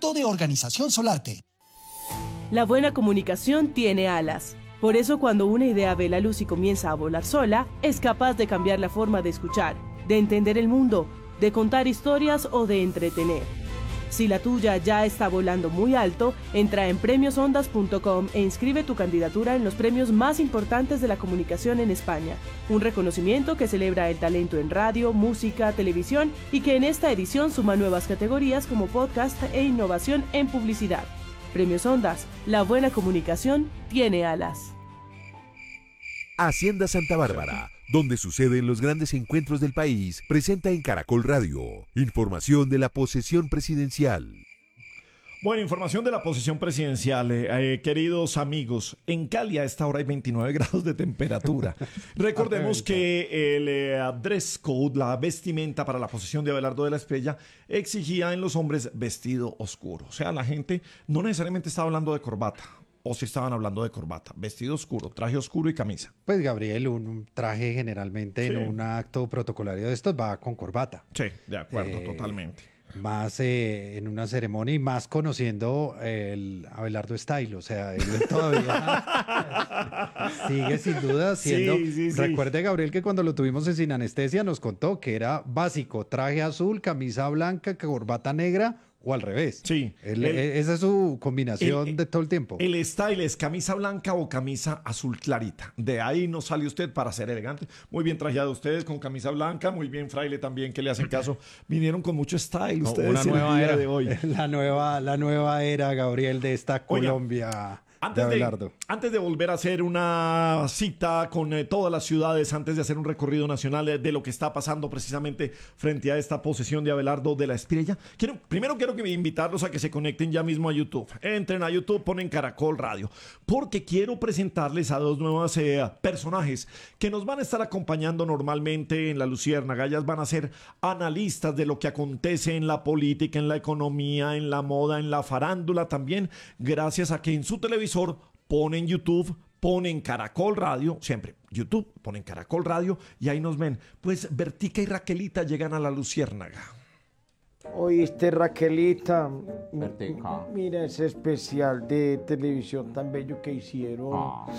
Instituto de Organización Solarte. La buena comunicación tiene alas. Por eso cuando una idea ve la luz y comienza a volar sola, es capaz de cambiar la forma de escuchar, de entender el mundo, de contar historias o de entretener. Si la tuya ya está volando muy alto, entra en premiosondas.com e inscribe tu candidatura en los premios más importantes de la comunicación en España. Un reconocimiento que celebra el talento en radio, música, televisión y que en esta edición suma nuevas categorías como podcast e innovación en publicidad. Premios Ondas, la buena comunicación tiene alas. Hacienda Santa Bárbara, donde suceden los grandes encuentros del país, presenta en Caracol Radio información de la posesión presidencial. Bueno, información de la posesión presidencial, queridos amigos. En Cali a esta hora hay 29 grados de temperatura. Recordemos que el dress code, la vestimenta para la posesión de Abelardo de la Espriella, exigía en los hombres vestido oscuro. O sea, la gente no necesariamente estaba hablando de corbata. O si estaban hablando de corbata, vestido oscuro, traje oscuro y camisa. Pues Gabriel, un traje generalmente en un acto protocolario de estos va con corbata. Sí, de acuerdo, totalmente. Más en una ceremonia y más conociendo el Abelardo Style, o sea, él todavía sigue sin duda siendo... Sí. Recuerde, Gabriel, que cuando lo tuvimos en Sin Anestesia nos contó que era básico, traje azul, camisa blanca, corbata negra, o al revés. Sí. Esa es su combinación de todo el tiempo. El style es camisa blanca o camisa azul clarita. De ahí no sale usted para ser elegante. Muy bien trajeado ustedes con camisa blanca. Muy bien, Fraile también, que le hacen caso. Vinieron con mucho style ustedes una nueva era de hoy. La nueva era, Gabriel, de esta Colombia. Antes de volver a hacer una cita con todas las ciudades, antes de hacer un recorrido nacional de lo que está pasando precisamente frente a esta posesión de Abelardo de la Espriella, primero quiero invitarlos a que se conecten ya mismo a YouTube. Entren a YouTube, ponen Caracol Radio, porque quiero presentarles a dos nuevos personajes que nos van a estar acompañando normalmente en La Luciérnaga. Ellas van a ser analistas de lo que acontece en la política, en la economía, en la moda, en la farándula también, gracias a que en su televisor ponen YouTube, ponen Caracol Radio, siempre YouTube, ponen Caracol Radio y ahí nos ven. Pues Bertica y Raquelita llegan a La Luciérnaga. Oíste, Raquelita, mira ese especial de televisión tan bello que hicieron,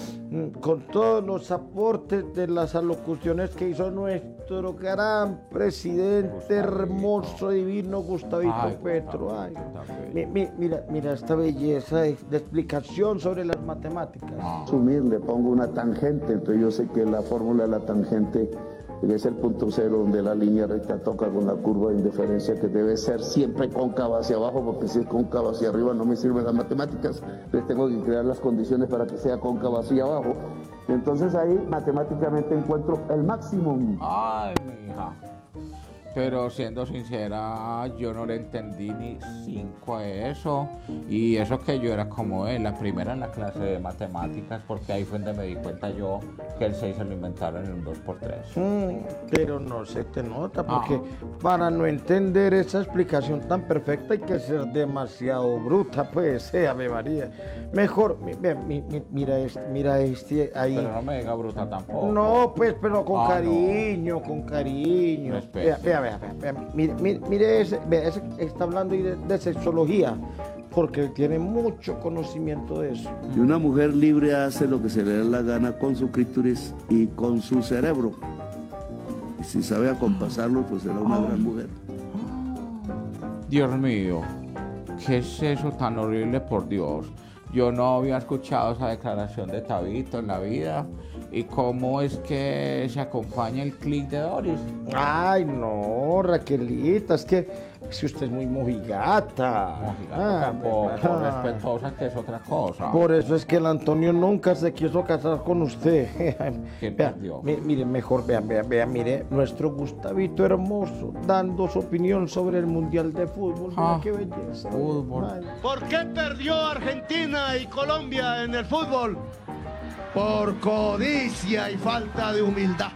con todos los aportes de las alocuciones que hizo nuestro gran presidente, hermoso, divino Gustavito Petro. Ay, mira esta belleza de explicación sobre las matemáticas. Le pongo una tangente, entonces yo sé que la fórmula de la tangente es el punto cero donde la línea recta toca con la curva de indiferencia, que debe ser siempre cóncava hacia abajo, porque si es cóncava hacia arriba no me sirven las matemáticas. Les tengo que crear las condiciones para que sea cóncava hacia abajo. Entonces ahí matemáticamente encuentro el máximo. Ay, mija. Pero siendo sincera, yo no le entendí ni 5 a eso. Y eso que yo era como él, la primera en la clase de matemáticas, porque ahí fue donde me di cuenta yo que el 6 se lo inventaron en un 2×3. Pero no se te nota, porque para no entender esa explicación tan perfecta hay que ser demasiado bruta, pues, Ave María. Mejor, mira este ahí. Pero no me diga bruta tampoco. No, pues, pero con cariño, con cariño. Vea, mire ese está hablando de sexología, porque tiene mucho conocimiento de eso. Y una mujer libre hace lo que se le dé la gana con su clítoris y con su cerebro. Y si sabe acompasarlo, pues será una gran mujer. Dios mío, ¿qué es eso tan horrible, por Dios? Yo no había escuchado esa declaración de Tabito en la vida. ¿Y cómo es que se acompaña el clic de Doris? Ay, no, Raquelita, es que si usted es muy mojigata. Tampoco, respetuosa, que es otra cosa. Por eso es que el Antonio nunca se quiso casar con usted. ¿Qué perdió? Mire, mejor, mire, nuestro Gustavito hermoso, dando su opinión sobre el Mundial de Fútbol. Mira qué belleza. Fútbol. ¿Por qué perdió Argentina y Colombia en el fútbol? Por codicia y falta de humildad.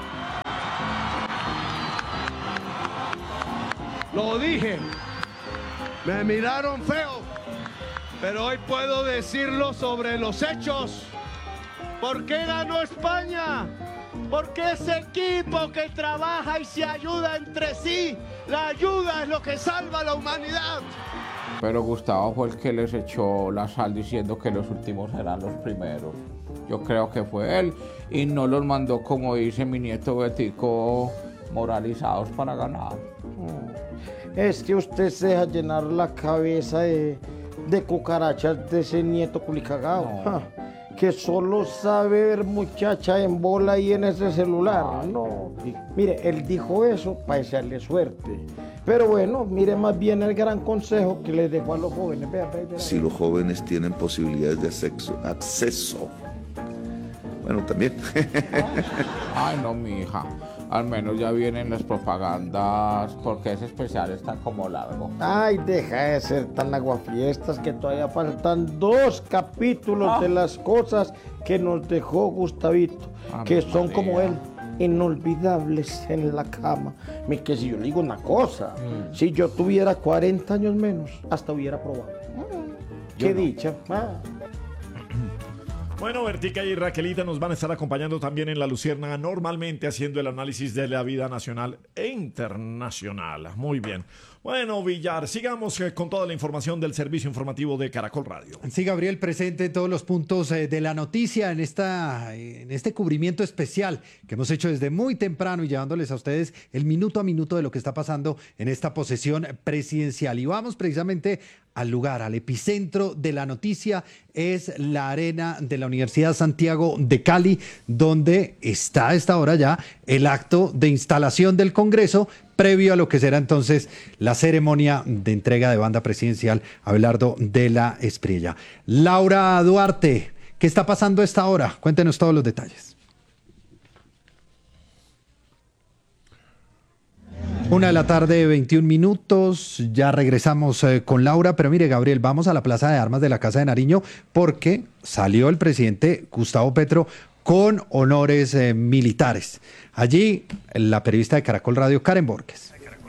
Lo dije, me miraron feo, pero hoy puedo decirlo sobre los hechos. ¿Por qué ganó España? porque ese equipo que trabaja y se ayuda entre sí, la ayuda es lo que salva a la humanidad. Pero Gustavo fue el que les echó la sal diciendo que los últimos serán los primeros. Yo creo que fue él y no los mandó, como dice mi nieto Betico, moralizados para ganar. Es que usted se deja llenar la cabeza de cucarachas de ese nieto culicagado. No. Que solo sabe ver muchacha en bola y en ese celular. No. Mire, él dijo eso para echarle suerte. Pero bueno, mire más bien el gran consejo que le dejó a los jóvenes. Vea. Si los jóvenes tienen posibilidades de acceso. Bueno, también. Ay, no, mi hija. Al menos ya vienen las propagandas, porque ese especial está como largo. Ay, deja de ser tan aguafiestas, que todavía faltan 2 capítulos de las cosas que nos dejó Gustavito, que son como él, inolvidables en la cama. Que si yo le digo una cosa, si yo tuviera 40 años menos, hasta hubiera probado. Qué dicha. Bueno, Bertica y Raquelita nos van a estar acompañando también en La Luciérnaga, normalmente haciendo el análisis de la vida nacional e internacional. Muy bien. Bueno, Villar, sigamos con toda la información del servicio informativo de Caracol Radio. Sí, Gabriel, presente todos los puntos de la noticia en este cubrimiento especial que hemos hecho desde muy temprano y llevándoles a ustedes el minuto a minuto de lo que está pasando en esta posesión presidencial. Y vamos precisamente al lugar, al epicentro de la noticia, es la arena de la Universidad Santiago de Cali, donde está a esta hora ya el acto de instalación del Congreso, previo a lo que será entonces la ceremonia de entrega de banda presidencial a Abelardo de la Espriella. Laura Duarte, ¿qué está pasando a esta hora? Cuéntenos todos los detalles. 1:21 p.m, ya regresamos con Laura, pero mire, Gabriel, vamos a la Plaza de Armas de la Casa de Nariño porque salió el presidente Gustavo Petro con honores militares. Allí, la periodista de Caracol Radio, Karen Borges.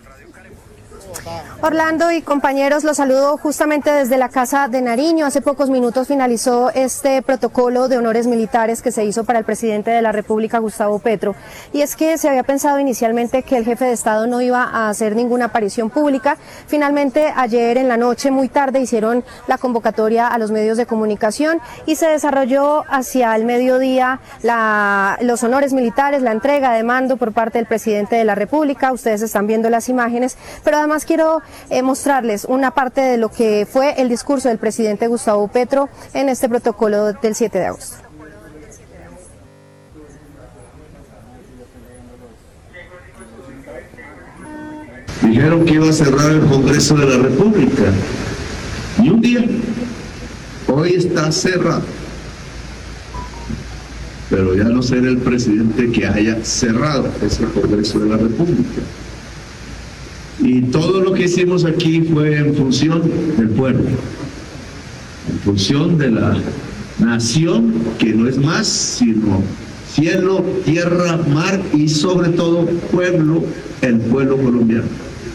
Orlando y compañeros, los saludo justamente desde la Casa de Nariño. Hace pocos minutos finalizó este protocolo de honores militares que se hizo para el presidente de la República, Gustavo Petro. Y es que se había pensado inicialmente que el jefe de Estado no iba a hacer ninguna aparición pública. Finalmente, ayer en la noche, muy tarde, hicieron la convocatoria a los medios de comunicación y se desarrolló hacia el mediodía los honores militares, la entrega de mando por parte del presidente de la República. Ustedes están viendo las imágenes, pero además quiero mostrarles una parte de lo que fue el discurso del presidente Gustavo Petro en este protocolo del 7 de agosto. Dijeron que iba a cerrar el Congreso de la República. Y un día, hoy está cerrado. Pero ya no será el presidente que haya cerrado ese Congreso de la República. Y todo lo que hicimos aquí fue en función del pueblo, en función de la nación, que no es más sino cielo, tierra, mar y sobre todo pueblo, el pueblo colombiano.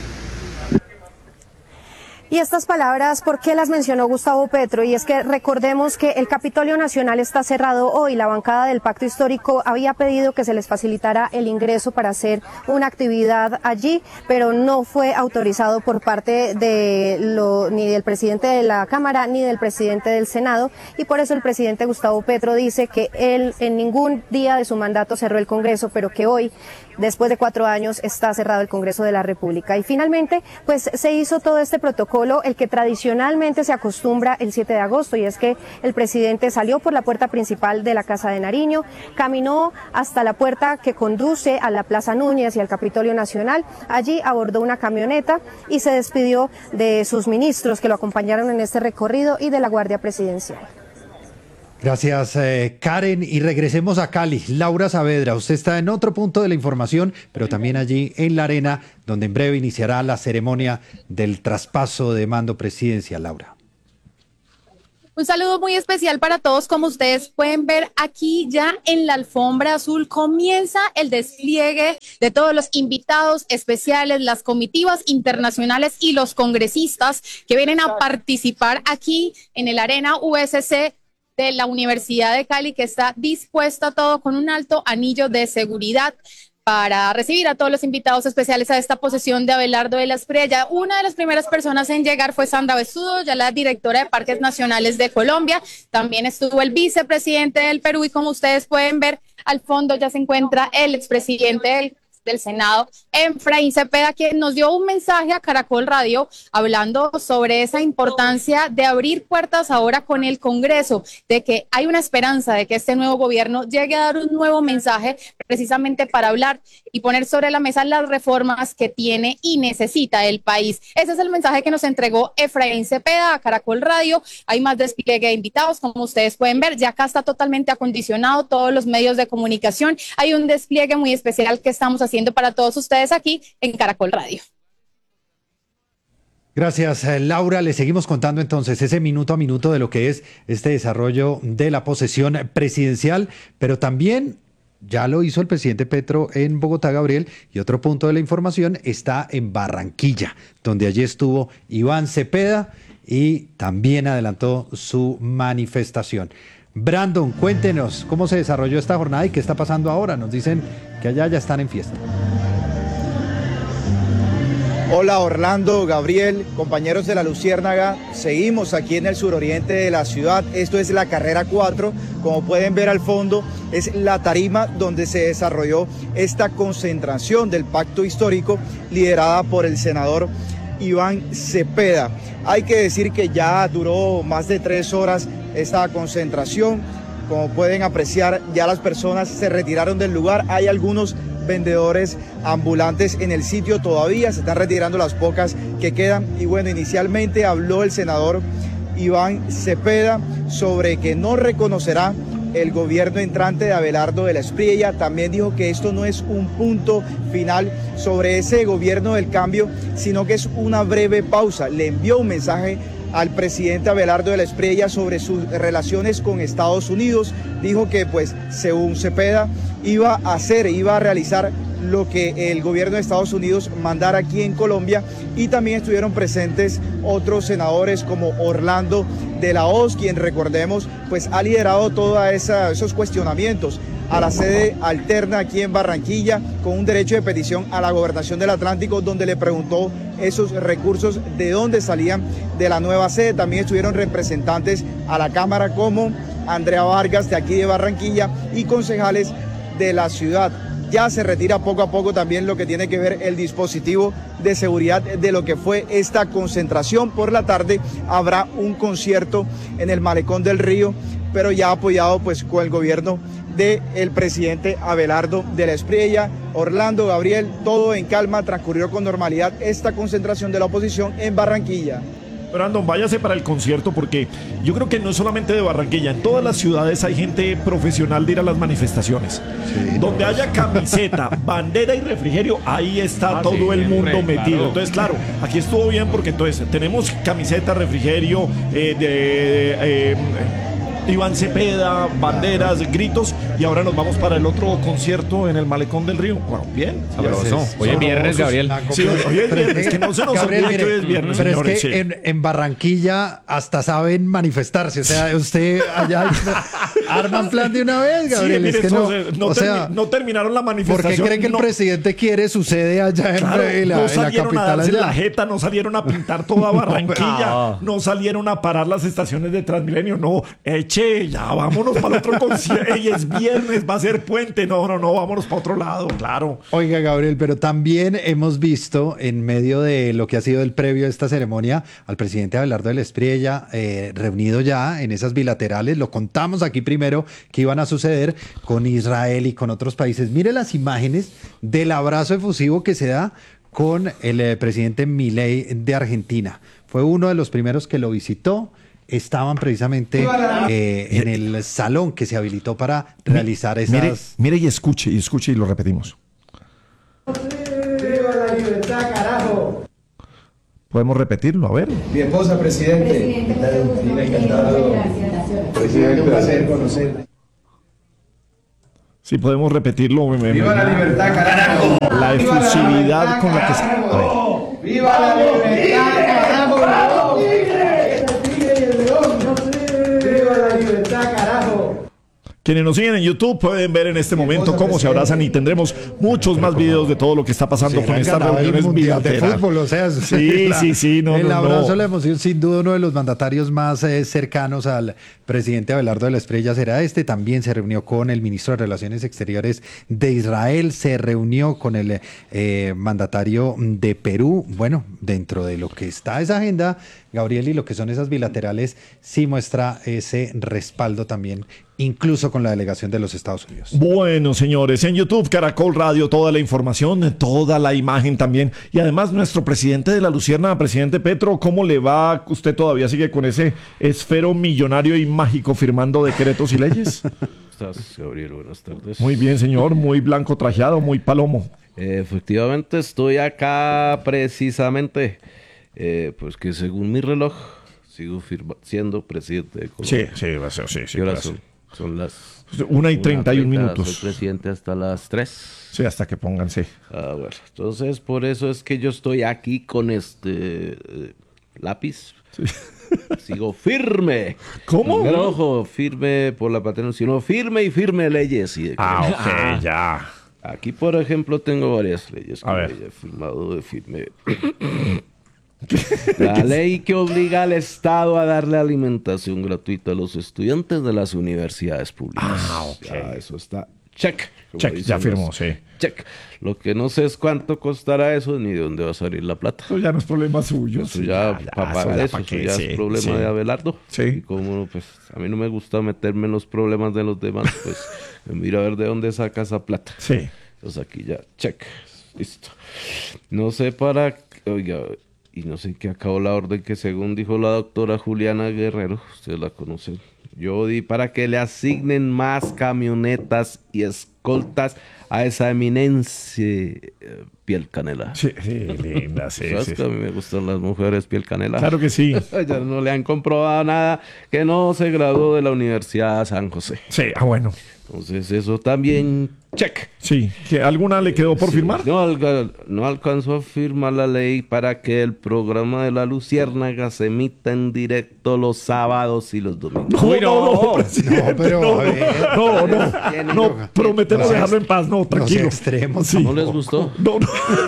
Y estas palabras, ¿por qué las mencionó Gustavo Petro? Y es que recordemos que el Capitolio Nacional está cerrado hoy. La bancada del Pacto Histórico había pedido que se les facilitara el ingreso para hacer una actividad allí, pero no fue autorizado por parte ni del presidente de la Cámara ni del presidente del Senado. Y por eso el presidente Gustavo Petro dice que él en ningún día de su mandato cerró el Congreso, pero que hoy, después de 4 años, está cerrado el Congreso de la República. Y finalmente, pues se hizo todo este protocolo, el que tradicionalmente se acostumbra el 7 de agosto, y es que el presidente salió por la puerta principal de la Casa de Nariño, caminó hasta la puerta que conduce a la Plaza Núñez y al Capitolio Nacional. Allí abordó una camioneta y se despidió de sus ministros que lo acompañaron en este recorrido y de la Guardia Presidencial. Gracias, Karen. Y regresemos a Cali. Laura Saavedra, usted está en otro punto de la información, pero también allí en la arena, donde en breve iniciará la ceremonia del traspaso de mando presidencial. Laura. Un saludo muy especial para todos. Como ustedes pueden ver aquí ya en la alfombra azul comienza el despliegue de todos los invitados especiales, las comitivas internacionales y los congresistas que vienen a participar aquí en el Arena USC de la Universidad de Cali, que está dispuesta a todo con un alto anillo de seguridad para recibir a todos los invitados especiales a esta posesión de Abelardo de la Espriella. Una de las primeras personas en llegar fue Sandra Besudo, ya la directora de Parques Nacionales de Colombia. También estuvo el vicepresidente del Perú y, como ustedes pueden ver, al fondo ya se encuentra el expresidente del Senado, Efraín Cepeda, quien nos dio un mensaje a Caracol Radio hablando sobre esa importancia de abrir puertas ahora con el Congreso, de que hay una esperanza de que este nuevo gobierno llegue a dar un nuevo mensaje precisamente para hablar y poner sobre la mesa las reformas que tiene y necesita el país. Ese es el mensaje que nos entregó Efraín Cepeda a Caracol Radio. Hay más despliegue de invitados, como ustedes pueden ver, ya acá está totalmente acondicionado todos los medios de comunicación. Hay un despliegue muy especial que estamos haciendo para todos ustedes aquí en Caracol Radio. Gracias, Laura. Le seguimos contando entonces ese minuto a minuto de lo que es este desarrollo de la posesión presidencial, pero también ya lo hizo el presidente Petro en Bogotá, Gabriel, y otro punto de la información está en Barranquilla, donde allí estuvo Iván Cepeda y también adelantó su manifestación. Brandon, cuéntenos cómo se desarrolló esta jornada y qué está pasando ahora. Nos dicen que allá ya están en fiesta. Hola Orlando, Gabriel, compañeros de La Luciérnaga, seguimos aquí en el suroriente de la ciudad. Esto es la carrera 4, como pueden ver al fondo es la tarima donde se desarrolló esta concentración del pacto histórico liderada por el senador Iván Cepeda. Hay que decir que ya duró más de 3 horas esta concentración. Como pueden apreciar, ya las personas se retiraron del lugar. Hay algunos vendedores ambulantes en el sitio todavía, se están retirando las pocas que quedan. Y bueno, inicialmente habló el senador Iván Cepeda sobre que no reconocerá el gobierno entrante de Abelardo de la Espriella. También dijo que esto no es un punto final sobre ese gobierno del cambio, sino que es una breve pausa. Le envió un mensaje al presidente Abelardo de la Espriella sobre sus relaciones con Estados Unidos. Dijo que, pues, según Cepeda, iba a realizar lo que el gobierno de Estados Unidos mandara aquí en Colombia. Y también estuvieron presentes otros senadores como Orlando de la Hoz, quien, recordemos, pues ha liderado todos esos cuestionamientos a la sede alterna aquí en Barranquilla, con un derecho de petición a la gobernación del Atlántico, donde le preguntó esos recursos de dónde salían de la nueva sede. También estuvieron representantes a la Cámara como Andrea Vargas de aquí de Barranquilla y concejales de la ciudad. Ya se retira poco a poco también lo que tiene que ver el dispositivo de seguridad de lo que fue esta concentración. Por la tarde habrá un concierto en el Malecón del Río, pero ya apoyado pues con el gobierno del presidente Abelardo de la Espriella. Orlando, Gabriel, todo en calma, transcurrió con normalidad esta concentración de la oposición en Barranquilla. Brandon, váyase para el concierto, porque yo creo que no es solamente de Barranquilla, en todas las ciudades hay gente profesional de ir a las manifestaciones. Sí, donde haya camiseta, bandera y refrigerio, ahí está todo el mundo metido. Claro. Entonces, claro, aquí estuvo bien porque entonces tenemos camiseta, refrigerio, Iván Cepeda, banderas, gritos, y ahora nos vamos para el otro concierto en el Malecón del Río. Bueno, bien. Sabroso. Hoy es viernes, Gabriel. Sí, hoy es viernes, que no se nos olvide que hoy es viernes, pero señores. Es que en Barranquilla hasta saben manifestarse. O sea, usted allá arman plan de una vez, Gabriel. Sí, mire, es que no terminaron la manifestación. ¿Por qué cree que el presidente quiere su sede allá en la capital? En la jeta, no salieron a pintar toda Barranquilla, no salieron a parar las estaciones de Transmilenio, no, ya vámonos para el otro concierto. Ey, es viernes, va a ser puente. No, vámonos para otro lado, claro. Oiga, Gabriel, pero también hemos visto en medio de lo que ha sido el previo de esta ceremonia al presidente Abelardo de la Espriella reunido ya en esas bilaterales. Lo contamos aquí primero que iban a suceder con Israel y con otros países. Mire las imágenes del abrazo efusivo que se da con el presidente Milei de Argentina. Fue uno de los primeros que lo visitó. Estaban precisamente en el salón que se habilitó para realizar esas... Mire y escuche y lo repetimos. ¡Viva la libertad, carajo! Podemos repetirlo, a ver. Mi esposa, presidente. Encantado. Presidente, un placer conocerle. Sí, podemos repetirlo. ¡Viva la libertad, carajo! La efusividad con la que se... A ver. ¡Viva la libertad, carajo! ¡Viva la libertad, Quienes nos siguen en YouTube pueden ver en este momento cómo se abrazan y tendremos muchos más videos de todo lo que está pasando con estas reuniones de fútbol, o sea, sí, el abrazo, la emoción, sin duda uno de los mandatarios más cercanos al presidente Abelardo de la Espriella será este. También se reunió con el ministro de Relaciones Exteriores de Israel, se reunió con el mandatario de Perú. Bueno, dentro de lo que está esa agenda, Gabriel, y lo que son esas bilaterales, sí muestra ese respaldo también, incluso con la delegación de los Estados Unidos. Bueno, señores, en YouTube, Caracol Radio, toda la información, toda la imagen también. Y además, nuestro presidente de la Luciérnaga, presidente Petro, ¿cómo le va? ¿Usted todavía sigue con ese esfero millonario y mágico firmando decretos y leyes? ¿Cómo estás, Gabriel? Buenas tardes. Muy bien, señor, muy blanco trajeado, muy palomo. Efectivamente, estoy acá precisamente, pues que según mi reloj, sigo siendo presidente de Colombia. Sí. ¿Qué horas son? Son las 1:31 minutos. Soy presidente hasta las 3. Sí, hasta que pongan, sí. Bueno, entonces por eso es que yo estoy aquí con este lápiz. Sí. Sigo firme. ¿Cómo? Pero ojo, firme por la patria, sino firme y firme leyes. Ok, ya. Aquí, por ejemplo, tengo varias leyes que he firmado de firme. La ley que obliga al Estado a darle alimentación gratuita a los estudiantes de las universidades públicas. Ya, eso está. Check. Ya firmó, sí. Check. Lo que no sé es cuánto costará eso ni de dónde va a salir la plata. Eso ya no es problema suyo. Eso ya es problema de Abelardo. Sí. Y como pues a mí no me gusta meterme en los problemas de los demás, pues mira a ver de dónde saca esa plata. Sí. Entonces aquí ya, check. Listo. No sé para... Oiga... Y no sé qué acabó la orden que según dijo la doctora Juliana Guerrero, ustedes la conocen, yo di para que le asignen más camionetas y escoltas a esa eminencia piel canela. Sí, linda, sí. ¿Sabes que a mí me gustan las mujeres piel canela? Claro que sí. Ya no le han comprobado nada que no se graduó de la Universidad San José. Sí, bueno. Entonces eso también, check. Sí, ¿alguna le quedó por firmar? No alcanzó a firmar la ley para que el programa de la Luciérnaga se emita en directo los sábados y los domingos. No, prometemos dejarlo en paz, no, tranquilo. Extremos. ¿No les gustó? No.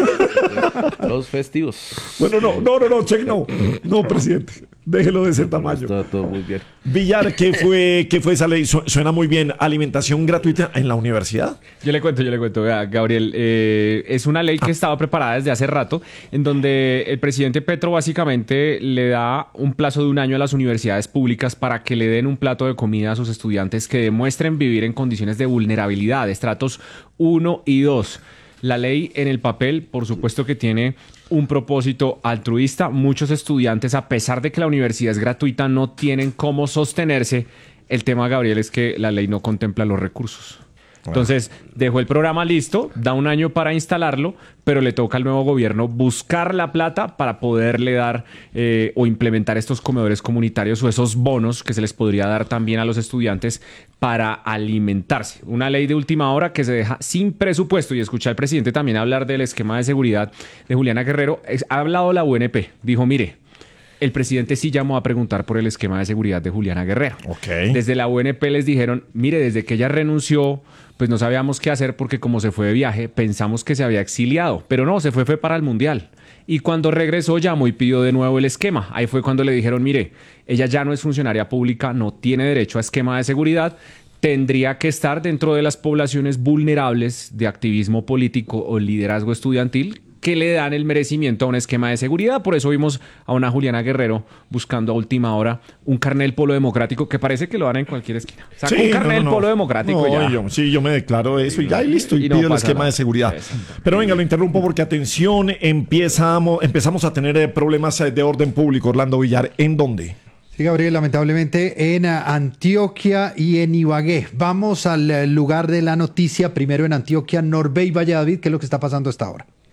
Los festivos. Bueno, no, check, no, presidente. Déjelo de ese tamaño. Está todo muy bien. Villar, ¿qué fue esa ley? Suena muy bien. ¿Alimentación gratuita en la universidad? Yo le cuento, Gabriel. Es una ley que estaba preparada desde hace rato, en donde el presidente Petro básicamente le da un plazo de 1 año a las universidades públicas para que le den un plato de comida a sus estudiantes que demuestren vivir en condiciones de vulnerabilidad, estratos 1 y 2. La ley en el papel, por supuesto que tiene un propósito altruista. Muchos estudiantes, a pesar de que la universidad es gratuita, no tienen cómo sostenerse. El tema, Gabriel, es que la ley no contempla los recursos. Entonces, dejó el programa listo, da 1 año para instalarlo, pero le toca al nuevo gobierno buscar la plata para poderle dar o implementar estos comedores comunitarios o esos bonos que se les podría dar también a los estudiantes para alimentarse. Una ley de última hora que se deja sin presupuesto. Y escuché al presidente también hablar del esquema de seguridad de Juliana Guerrero. Ha hablado la UNP, dijo, mire, el presidente sí llamó a preguntar por el esquema de seguridad de Juliana Guerrero. Desde la UNP les dijeron, mire, desde que ella renunció, pues no sabíamos qué hacer porque como se fue de viaje, pensamos que se había exiliado. Pero no, se fue para el Mundial. Y cuando regresó llamó y pidió de nuevo el esquema. Ahí fue cuando le dijeron, mire, ella ya no es funcionaria pública, no tiene derecho a esquema de seguridad, tendría que estar dentro de las poblaciones vulnerables de activismo político o liderazgo estudiantil que le dan el merecimiento a un esquema de seguridad. Por eso vimos a una Juliana Guerrero buscando a última hora un carnet del Polo Democrático, que parece que lo dan en cualquier esquina. Saca un carnet del Polo Democrático y ya. Yo me declaro eso y ya, y listo, y pido el esquema de seguridad. Pero venga, lo interrumpo porque, atención, empezamos a tener problemas de orden público. Orlando Villar, ¿en dónde? Sí, Gabriel, lamentablemente en Antioquia y en Ibagué. Vamos al lugar de la noticia, primero en Antioquia, Norbey Valladolid, ¿qué es lo que está pasando hasta ahora?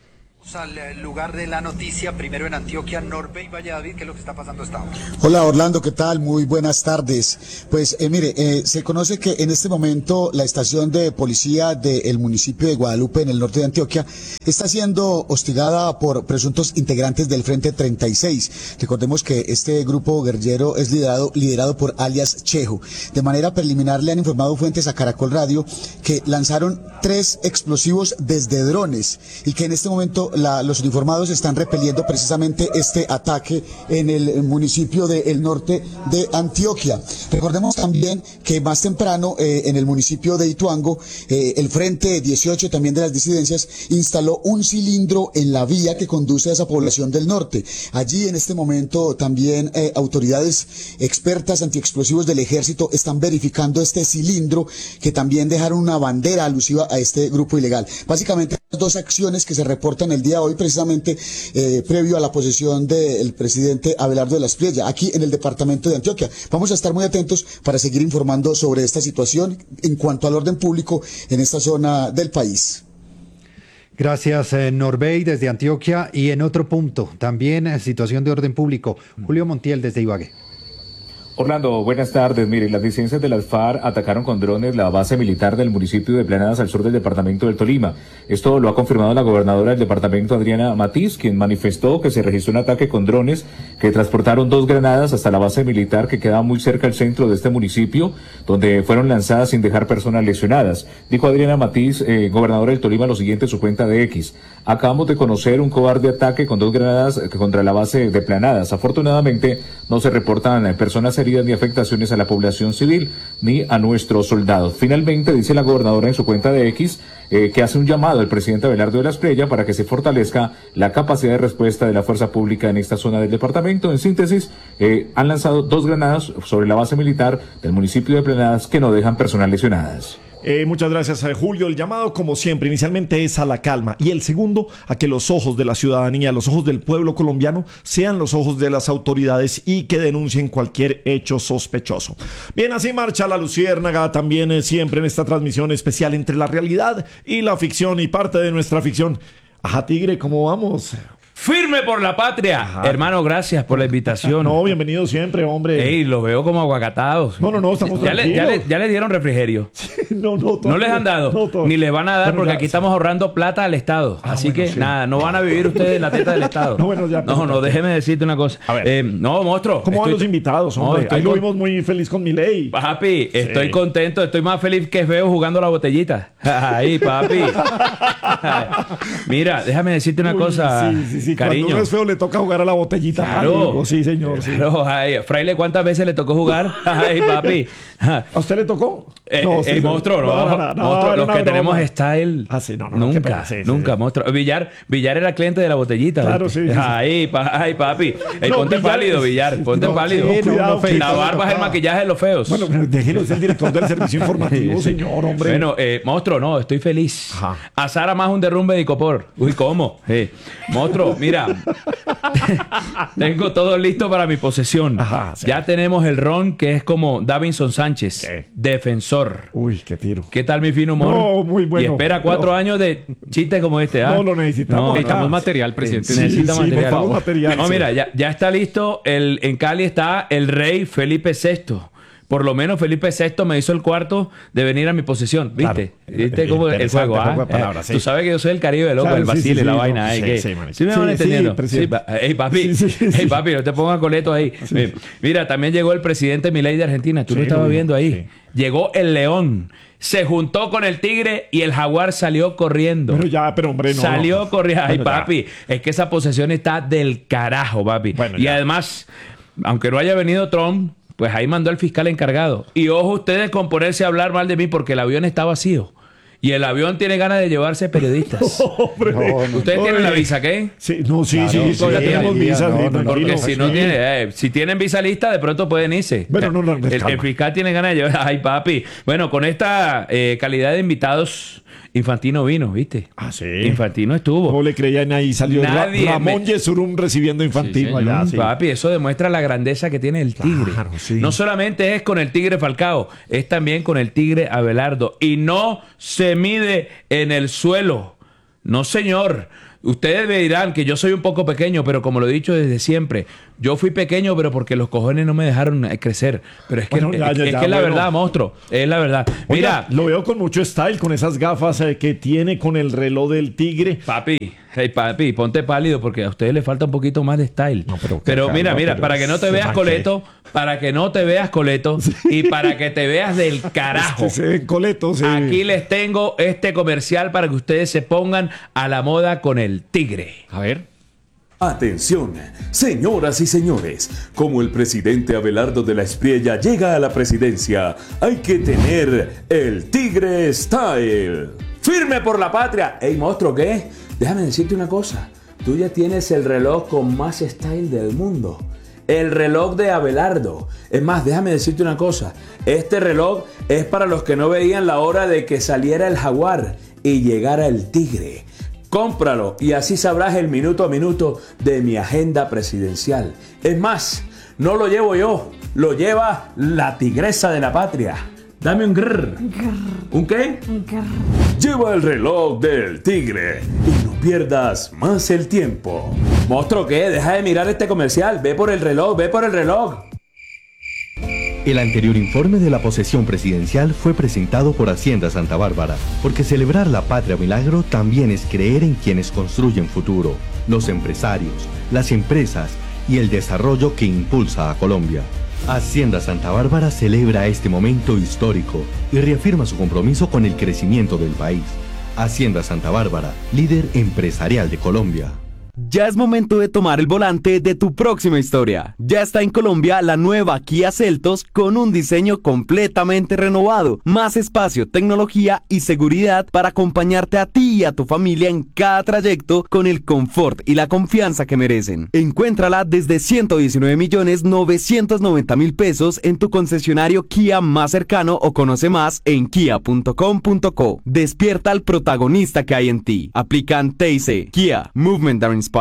Al lugar de la noticia, primero en Antioquia, Norbey Valladolid, ¿qué es lo que está pasando hasta ahora? Hola Orlando, ¿qué tal? Muy buenas tardes. Pues se conoce que en este momento la estación de policía del municipio de Guadalupe, en el norte de Antioquia, está siendo hostigada por presuntos integrantes del Frente 36. Recordemos que este grupo guerrillero es liderado por alias Chejo. De manera preliminar le han informado fuentes a Caracol Radio que lanzaron 3 explosivos desde drones y que en este momento los uniformados están repeliendo precisamente este ataque en el municipio del norte de Antioquia. Recordemos también que más temprano en el municipio de Ituango, el Frente 18 también de las disidencias instaló un cilindro en la vía que conduce a esa población del norte. Allí en este momento también autoridades expertas antiexplosivos del ejército están verificando este cilindro, que también dejaron una bandera alusiva a este grupo ilegal. Básicamente 2 acciones que se reportan el día de hoy precisamente previo a la posesión del presidente Abelardo de la Espriella aquí en el departamento de Antioquia. Vamos a estar muy atentos para seguir informando sobre esta situación en cuanto al orden público en esta zona del país. Gracias, Norbey, desde Antioquia. Y en otro punto, también situación de orden público, Julio Montiel, desde Ibagué. Orlando, buenas tardes. Mire, las disidencias de las FARC atacaron con drones la base militar del municipio de Planadas al sur del departamento del Tolima. Esto lo ha confirmado la gobernadora del departamento, Adriana Matiz, quien manifestó que se registró un ataque con drones que transportaron 2 granadas hasta la base militar que queda muy cerca al centro de este municipio, donde fueron lanzadas sin dejar personas lesionadas. Dijo Adriana Matiz, gobernadora del Tolima, lo siguiente en su cuenta de X. Acabamos de conocer un cobarde ataque con 2 granadas contra la base de Planadas. Afortunadamente, no se reportan personas heridas ni afectaciones a la población civil ni a nuestros soldados. Finalmente, dice la gobernadora en su cuenta de X, que hace un llamado al presidente Abelardo de la Espriella para que se fortalezca la capacidad de respuesta de la fuerza pública en esta zona del departamento. En síntesis, han lanzado 2 granadas sobre la base militar del municipio de Planadas que no dejan personas lesionadas. Muchas gracias, Julio. El llamado, como siempre, inicialmente es a la calma, y el segundo, a que los ojos de la ciudadanía, los ojos del pueblo colombiano, sean los ojos de las autoridades y que denuncien cualquier hecho sospechoso. Bien, así marcha La Luciérnaga, también siempre en esta transmisión especial entre la realidad y la ficción, y parte de nuestra ficción. Ajá, Tigre, ¿cómo vamos? Firme por la patria. Ajá. Hermano, gracias por la invitación. No, bienvenido siempre, hombre. Ey, los veo como aguacatados. No, estamos tranquilos. Ya le dieron refrigerio. No les han dado. Ni les van a dar, porque aquí estamos ahorrando plata al Estado. Así que, nada, no van a vivir ustedes en la teta del Estado. No, déjeme decirte una cosa. A ver. No, monstruo. ¿Cómo van los invitados, hombre? Ahí lo vimos muy feliz con Milei. Papi, estoy contento. Estoy más feliz que feo jugando la botellita. Ahí, papi. Mira, déjame decirte una cosa. Sí, cariño. Cuando uno es feo le toca jugar a la botellita. Claro. Sí, señor. Claro, ay, Fraile, ¿cuántas veces le tocó jugar? Ay, papi. ¿A usted le tocó? Monstruo, monstruo. Los que tenemos style. Sí, nunca, monstruo. Villar era cliente de la botellita. Claro, sí. Ay, papi. Ponte pálido, Villar. Ponte pálido. La barba es el maquillaje de los feos. Bueno, déjelo ser el director del servicio informativo, señor, hombre. Bueno, monstruo, no, estoy feliz. A Sara más un derrumbe de Icopor. Uy, ¿cómo? Monstruo, mira. Tengo todo listo para mi posesión. Ya tenemos el ron, que es como Davinson Sánchez, defensor. Uy, qué tiro. ¿Qué tal mi fino humor? No, muy bueno. Y espera 4 años de chistes como este. No lo necesitamos. Necesitamos material, presidente. Necesita material. material. No, mira, ya está listo. En Cali está el rey Felipe VI. Por lo menos Felipe VI me hizo el cuarto de venir a mi posesión. ¿Viste? Claro. ¿Viste cómo el juego? Palabras, Tú sabes que yo soy el Caribe, loco, el Basile, la vaina. ¿Sí me van entendiendo? Ey, papi, no te pongas coleto ahí. Mira, también llegó el presidente Milei de Argentina. Tú lo estabas viendo ahí. Llegó el león. Se juntó con el tigre y el jaguar salió corriendo. Pero hombre, no. Salió corriendo. Ay, papi, es que esa posesión está del carajo, papi. Y además, aunque no haya venido Trump, pues ahí mandó al fiscal encargado. Y ojo ustedes con ponerse a hablar mal de mí, porque el avión está vacío. Y el avión tiene ganas de llevarse periodistas. ¿Ustedes tienen la visa, qué? Sí, ya tenemos visa. Porque si tienen visa lista, de pronto pueden irse. Bueno, el fiscal tiene ganas de llevar. Ay, papi. Bueno, con esta calidad de invitados, Infantino vino, ¿viste? Sí. Infantino estuvo. No le creían ahí. Salió Ramón Yesurún recibiendo a Infantino allá. Papi, eso demuestra la grandeza que tiene el tigre. Claro, no solamente es con el tigre Falcao, es también con el tigre Abelardo. Y no se mide en el suelo. No, señor. Ustedes me dirán que yo soy un poco pequeño, pero como lo he dicho desde siempre, yo fui pequeño, pero porque los cojones no me dejaron crecer. Pero es que Bueno, ya, es la verdad, monstruo. Es la verdad. Mira, oiga, lo veo con mucho style, con esas gafas que tiene, con el reloj del tigre. Papi, ponte pálido porque a ustedes les falta un poquito más de style. Pero mira, para que no te veas coleto, y para que te veas del carajo. Se ven coletos. Aquí les tengo este comercial para que ustedes se pongan a la moda con el tigre. A ver. Atención, señoras y señores, como el presidente Abelardo de la Espriella llega a la presidencia, hay que tener el Tigre Style. ¡Firme por la patria! Ey, monstruo, ¿qué? Déjame decirte una cosa. Tú ya tienes el reloj con más style del mundo. El reloj de Abelardo. Es más, déjame decirte una cosa. Este reloj es para los que no veían la hora de que saliera el jaguar y llegara el tigre. Cómpralo y así sabrás el minuto a minuto de mi agenda presidencial. Es más, no lo llevo yo, lo lleva la tigresa de la patria. Dame un grrr. ¿Un qué? Un grrr. Lleva el reloj del tigre y no pierdas más el tiempo. Monstruo, ¿qué? Deja de mirar este comercial. Ve por el reloj, ve por el reloj. El anterior informe de la posesión presidencial fue presentado por Hacienda Santa Bárbara, porque celebrar la patria milagro también es creer en quienes construyen futuro, los empresarios, las empresas y el desarrollo que impulsa a Colombia. Hacienda Santa Bárbara celebra este momento histórico y reafirma su compromiso con el crecimiento del país. Hacienda Santa Bárbara, líder empresarial de Colombia. Ya es momento de tomar el volante de tu próxima historia. Ya está en Colombia la nueva Kia Seltos con un diseño completamente renovado, más espacio, tecnología y seguridad para acompañarte a ti y a tu familia en cada trayecto con el confort y la confianza que merecen. Encuéntrala desde 119.990.000 pesos en tu concesionario Kia más cercano o conoce más en kia.com.co. Despierta al protagonista que hay en ti. Aplican TIC. Kia, Movement that Inspires.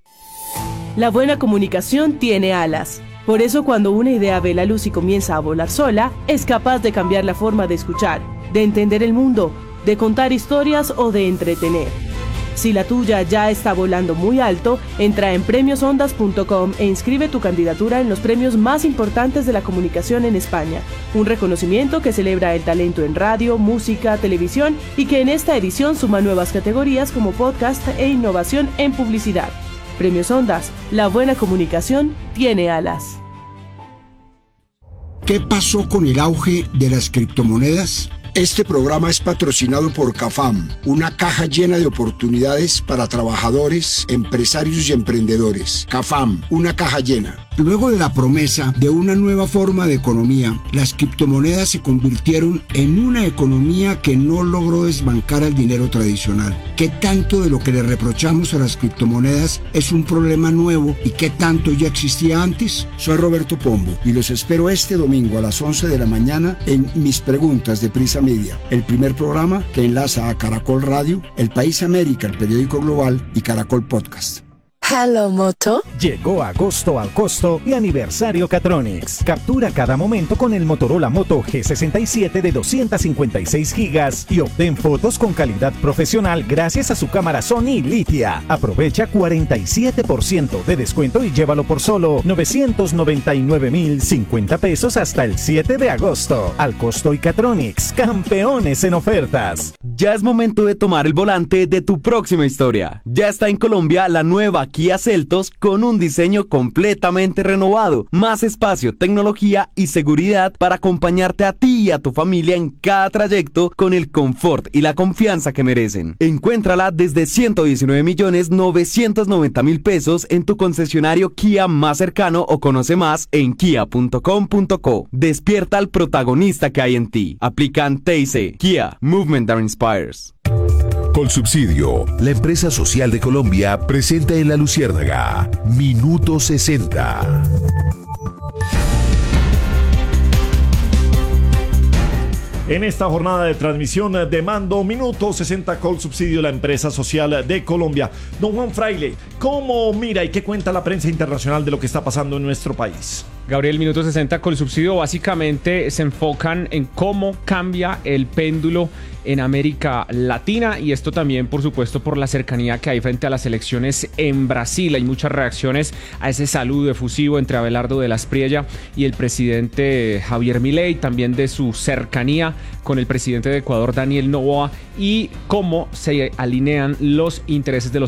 La buena comunicación tiene alas. Por eso cuando una idea ve la luz y comienza a volar sola, es capaz de cambiar la forma de escuchar, de entender el mundo, de contar historias o de entretener. Si la tuya ya está volando muy alto, entra en premiosondas.com e inscribe tu candidatura en los premios más importantes de la comunicación en España. Un reconocimiento que celebra el talento en radio, música, televisión y que en esta edición suma nuevas categorías como podcast e innovación en publicidad. Premios Ondas, la buena comunicación tiene alas. ¿Qué pasó con el auge de las criptomonedas? Este programa es patrocinado por CAFAM, una caja llena de oportunidades para trabajadores, empresarios y emprendedores. CAFAM, una caja llena. Luego de la promesa de una nueva forma de economía, las criptomonedas se convirtieron en una economía que no logró desbancar al dinero tradicional. ¿Qué tanto de lo que le reprochamos a las criptomonedas es un problema nuevo y qué tanto ya existía antes? Soy Roberto Pombo y los espero este domingo a las 11 de la mañana en Mis Preguntas de Prisa Media, el primer programa que enlaza a Caracol Radio, El País América, el periódico global y Caracol Podcast. Hello Moto. Llegó agosto al costo y aniversario Catronics. Captura cada momento con el Motorola Moto G67 de 256 GB y obtén fotos con calidad profesional gracias a su cámara Sony Litia. Aprovecha 47% de descuento y llévalo por solo 999.050 pesos hasta el 7 de agosto. Al costo y Catronics, campeones en ofertas. Ya es momento de tomar el volante de tu próxima historia. Ya está en Colombia la nueva Kia Seltos con un diseño completamente renovado, más espacio, tecnología y seguridad para acompañarte a ti y a tu familia en cada trayecto con el confort y la confianza que merecen. Encuéntrala desde 119.990.000 pesos en tu concesionario Kia más cercano o conoce más en kia.com.co. Despierta al protagonista que hay en ti. Aplican TIC. Kia, Movement that Inspires. Colsubsidio, la empresa social de Colombia, presenta en La Luciérnaga Minuto 60. En esta jornada de transmisión de Mando Minuto 60 Colsubsidio, la empresa social de Colombia. Don Juan Fraile, ¿cómo mira y qué cuenta la prensa internacional de lo que está pasando en nuestro país? Gabriel, minuto 60 con el subsidio básicamente se enfocan en cómo cambia el péndulo en América Latina, y esto también, por supuesto, por la cercanía que hay frente a las elecciones en Brasil. Hay muchas reacciones a ese saludo efusivo entre Abelardo de la Espriella y el presidente Javier Milei, también de su cercanía con el presidente de Ecuador, Daniel Noboa, y cómo se alinean los intereses de los